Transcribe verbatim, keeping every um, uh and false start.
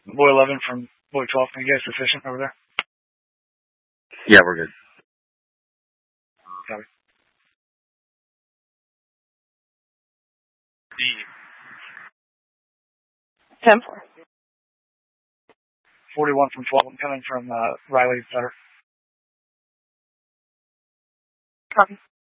Boy eleven from Boy twelve. Are you guys sufficient over there? Yeah, we're good. Copy. D. ten four. forty-one from twelve. I'm coming from uh, Riley Better. Copy.